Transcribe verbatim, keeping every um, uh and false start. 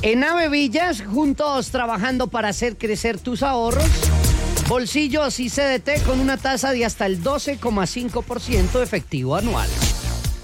En Ave Villas, juntos trabajando para hacer crecer tus ahorros. Bolsillos y C D T con una tasa de hasta el doce coma cinco por ciento efectivo anual.